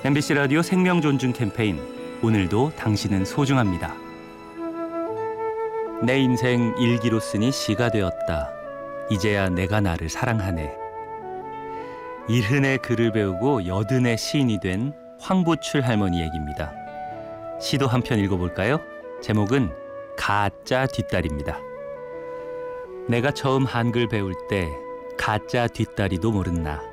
MBC 라디오 생명 존중 캠페인 오늘도 당신은 소중합니다. 내 인생 일기로 쓰니 시가 되었다. 이제야 내가 나를 사랑하네. 일흔의 글을 배우고 여든의 시인이 된 황보출 할머니 얘기입니다. 시도 한 편 읽어볼까요? 제목은 가짜 뒷다리입니다. 내가 처음 한글 배울 때 가짜 뒷다리도 모른 나.